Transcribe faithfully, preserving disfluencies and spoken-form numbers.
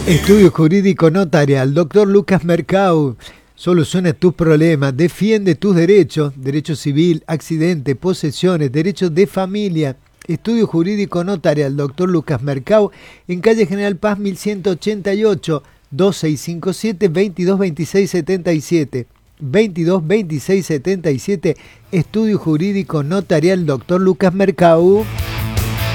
Estudio Jurídico Notarial, doctor Lucas Mercau. Soluciona tus problemas, defiende tus derechos, derecho civil, accidente, posesiones, derechos de familia. Estudio Jurídico Notarial, doctor Lucas Mercau, en calle General Paz mil ciento ochenta y ocho, dos seis cinco siete, veintidós veintiséis setenta y siete. veintidós veintiséis setenta y siete, Estudio Jurídico Notarial, doctor Lucas Mercau.